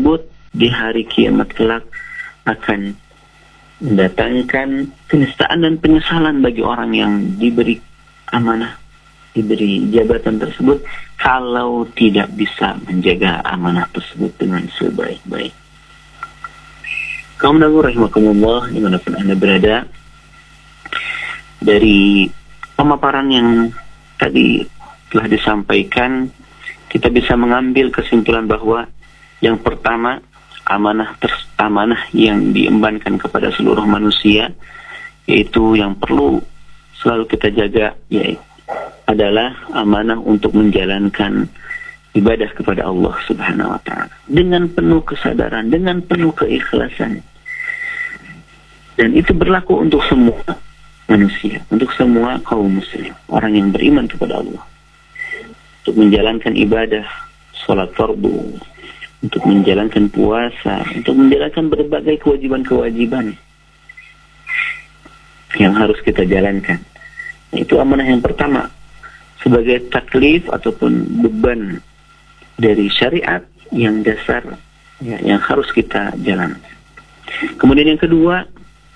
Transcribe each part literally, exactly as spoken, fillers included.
tersebut di hari kiamat kelak akan mendatangkan kenistaan dan penyesalan bagi orang yang diberi amanah, diberi jabatan tersebut, kalau tidak bisa menjaga amanah tersebut dengan sebaik-baik. Kaum muslimin rahimakumullah, dimanapun Anda berada, dari pemaparan yang tadi telah disampaikan, kita bisa mengambil kesimpulan bahwa yang pertama, amanah ters- amanah yang diembankan kepada seluruh manusia, yaitu yang perlu selalu kita jaga, yaitu adalah amanah untuk menjalankan ibadah kepada Allah Subhanahu wa ta'ala dengan penuh kesadaran, dengan penuh keikhlasan. Dan itu berlaku untuk semua manusia, untuk semua kaum muslim, orang yang beriman kepada Allah, untuk menjalankan ibadah, sholat fardu, untuk menjalankan puasa, untuk menjalankan berbagai kewajiban-kewajiban yang harus kita jalankan. Itu amanah yang pertama, sebagai taklif ataupun beban dari syariat yang dasar, ya, yang harus kita jalankan. Kemudian yang kedua,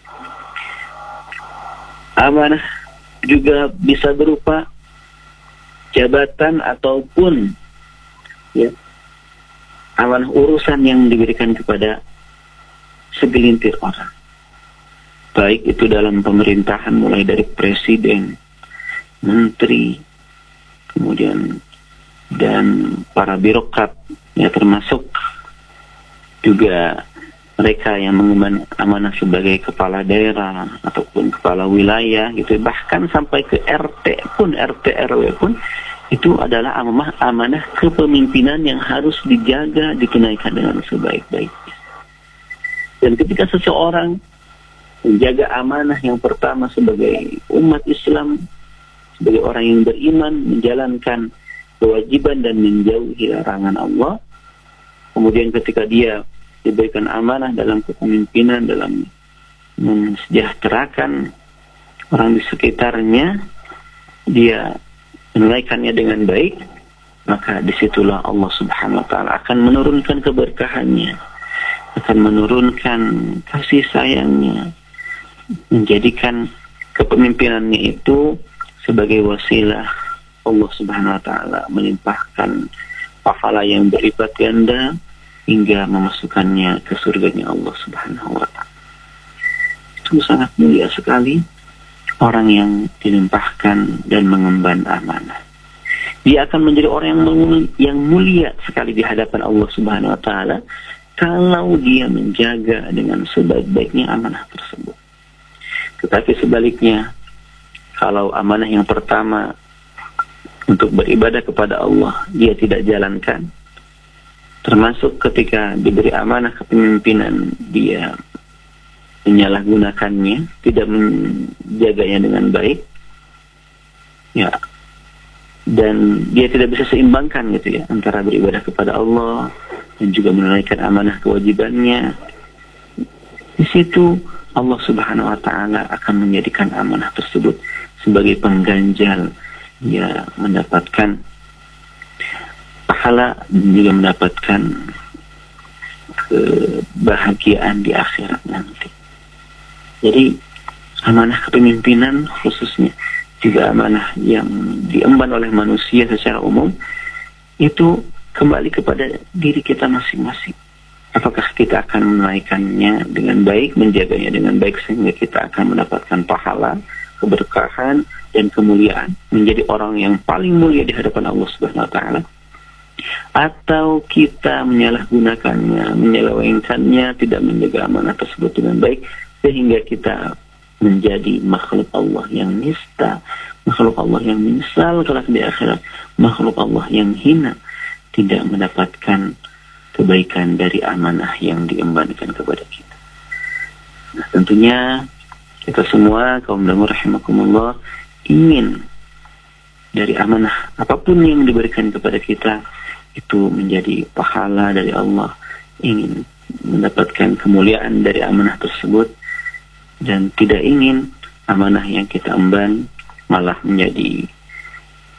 amanah juga bisa berupa jabatan ataupun ya, amanah urusan yang diberikan kepada segelintir orang, baik itu dalam pemerintahan mulai dari presiden, menteri, kemudian dan para birokrat, ya, termasuk juga mereka yang mengemban amanah sebagai kepala daerah ataupun kepala wilayah gitu, bahkan sampai ke R T pun, R T R W pun, itu adalah amanah amanah kepemimpinan yang harus dijaga, ditunaikan dengan sebaik-baiknya. Dan ketika seseorang menjaga amanah yang pertama sebagai umat Islam, sebagai orang yang beriman, menjalankan kewajiban dan menjauhi larangan Allah, kemudian ketika dia diberikan amanah dalam kepemimpinan, dalam mensejahterakan orang di sekitarnya, dia menunaikannya dengan baik, maka disitulah Allah Subhanahu wa ta'ala akan menurunkan keberkahannya, akan menurunkan kasih sayangnya, menjadikan kepemimpinannya itu sebagai wasilah Allah Subhanahu wa ta'ala melimpahkan pahala yang berlipat ganda hingga memasukkannya ke surganya Allah Subhanahu wa ta'ala. Itu sangat mulia sekali orang yang dilimpahkan dan mengemban amanah. Dia akan menjadi orang yang mulia, yang mulia sekali di hadapan Allah Subhanahu wa ta'ala kalau dia menjaga dengan sebaik-baiknya amanah tersebut. Tetapi sebaliknya, kalau amanah yang pertama untuk beribadah kepada Allah dia tidak jalankan, termasuk ketika diberi amanah kepemimpinan dia menyalahgunakannya, tidak menjaganya dengan baik, ya, dan dia tidak bisa seimbangkan gitu ya antara beribadah kepada Allah dan juga menunaikan amanah kewajibannya. Di situ Allah Subhanahu wa ta'ala akan menjadikan amanah tersebut sebagai pengganjal, ya, mendapatkan pahala dan juga mendapatkan kebahagiaan di akhirat nanti. Jadi amanah kepemimpinan khususnya, juga amanah yang diemban oleh manusia secara umum, itu kembali kepada diri kita masing-masing. Apakah kita akan menunaikannya dengan baik, menjaganya dengan baik sehingga kita akan mendapatkan pahala, keberkahan, dan kemuliaan, menjadi orang yang paling mulia di hadapan Allah Subhanahu wa ta'ala, atau kita menyalahgunakannya, menyelewengkannya, tidak menjaga amanah tersebut dengan baik sehingga kita menjadi makhluk Allah yang nista, makhluk Allah yang menyesal kelak di akhirat, makhluk Allah yang hina, tidak mendapatkan kebaikan dari amanah yang diembankan kepada kita. Nah, tentunya kita semua kaum muslimin rahimakumullah ingin dari amanah apapun yang diberikan kepada kita itu menjadi pahala dari Allah, ingin mendapatkan kemuliaan dari amanah tersebut, dan tidak ingin amanah yang kita emban malah menjadi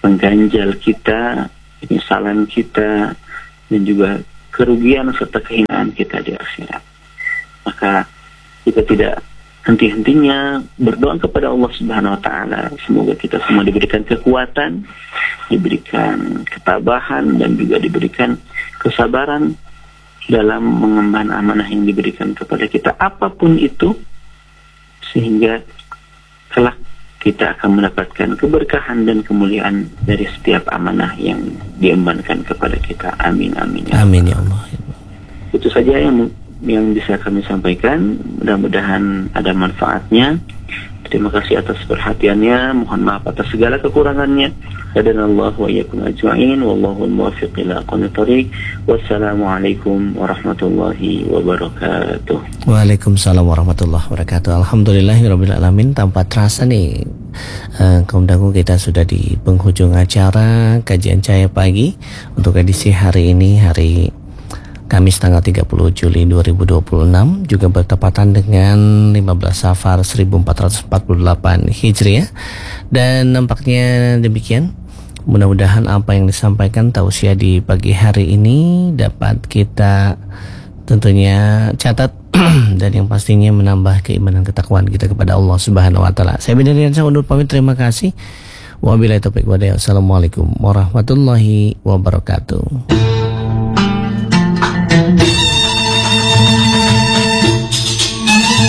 pengganjal kita, penyesalan kita, dan juga kerugian serta kehinaan kebahagiaan kita di akhirat. Maka kita tidak henti-hentinya berdoa kepada Allah Subhanahu wa taala, semoga kita semua diberikan kekuatan, diberikan ketabahan, dan juga diberikan kesabaran dalam mengemban amanah yang diberikan kepada kita apapun itu, sehingga kelak kita akan mendapatkan keberkahan dan kemuliaan dari setiap amanah yang diembankan kepada kita. Amin amin ya amin ya Allah. Itu saja yang yang bisa kami sampaikan. Mudah-mudahan ada manfaatnya. Terima kasih atas perhatiannya. Mohon maaf atas segala kekurangannya. Hadanallahu wa iyyakum ajma'in. Wallahu al-muwaffiq ila aqwamit thoriq. Wassalamualaikum warahmatullahi wabarakatuh. Waalaikumsalam warahmatullahi wabarakatuh. Alhamdulillahirabbil alamin. Tanpa terasa nih uh, kaum dangu, kita sudah di penghujung acara kajian Cahaya Pagi untuk edisi hari ini, hari Kamis tanggal tiga puluh Juli dua ribu dua puluh enam, juga bertepatan dengan lima belas Safar seribu empat ratus empat puluh delapan Hijriah. Dan nampaknya demikian. Mudah-mudahan apa yang disampaikan tausiah di pagi hari ini dapat kita tentunya catat dan yang pastinya menambah keimanan ketakwaan kita kepada Allah Subhanahu wa taala. Saya Bidarian saya undur pamit, terima kasih. Wabillahi taufiq wa hidayah. Assalamualaikum warahmatullahi wabarakatuh.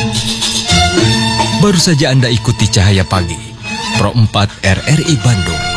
Baru saja Anda ikuti Cahaya Pagi Pro empat R R I Bandung